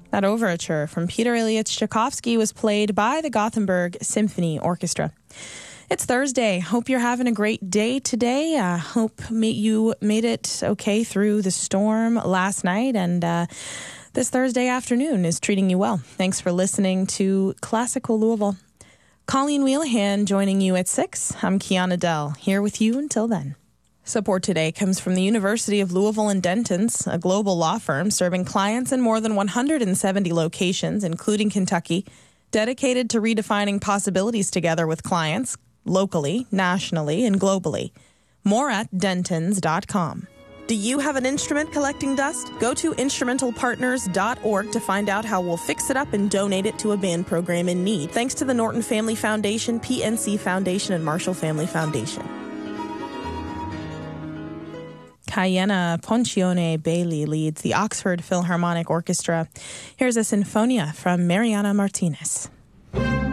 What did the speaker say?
That overture from Peter Ilyich Tchaikovsky was played by the Gothenburg Symphony Orchestra. It's Thursday. Hope you're having a great day today. Hope you made it okay through the storm last night, and this Thursday afternoon is treating you well. Thanks for listening to Classical Louisville. Colleen Wheelahan joining you at 6. I'm Kiana Dell, here with you until then. Support today comes from the University of Louisville and Dentons, a global law firm serving clients in more than 170 locations, including Kentucky, dedicated to redefining possibilities together with clients, locally, nationally, and globally. More at dentons.com. Do you have an instrument collecting dust? Go to instrumentalpartners.org to find out how we'll fix it up and donate it to a band program in need. Thanks to the Norton Family Foundation, PNC Foundation, and Marshall Family Foundation. Cayena Poncione Bailey leads the Oxford Philharmonic Orchestra. Here's a sinfonia from Mariana Martinez.